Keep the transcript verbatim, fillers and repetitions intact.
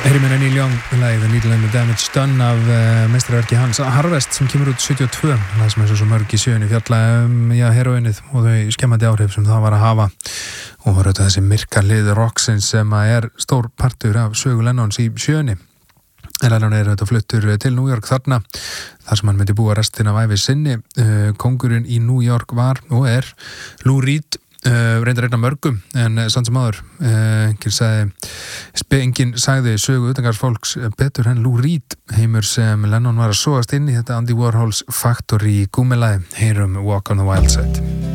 Heyrim hérna Neil Young lagið The Needle and the Damage Done af uh, meistarverki hans Harvest sem kemur út sjötíu og tvö, það sem er svo, svo mörg í sjöunni fjalla um já, heroinnið og þau skemmandi áhrif sem það var að hafa og var auðvitað þessi myrka hlið rocksins sem að er stór partur af sögu Lennons í sjöunni. Lennon er auðvitað fluttur til New York þarna þar sem hann myndi búa restina af ævi sinni. Uh, kóngurinn í New York var og er Lou Reed. Uh, reyndar einn af mörgum en uh, samt sem áður uh, enginn sagði enginn sagði sögu utangarðsfólks betur en Lou Reed, heimur sem Lennon var að sogast inn í þetta Andy Warhols Factory gúmmilagi. Heyrum Walk on the Wild Side.